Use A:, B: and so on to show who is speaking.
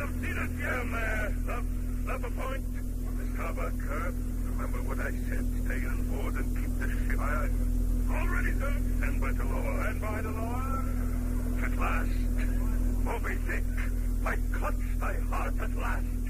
A: have seen us yet.
B: Down there. Love a point. Miss Harbour, Kirk. Remember what I said. Stay on board and keep the ship.
A: Aye. Already, sir.
B: Stand by the law.
A: Stand by the law.
B: At last. Moby Dick. I clutch thy heart at last.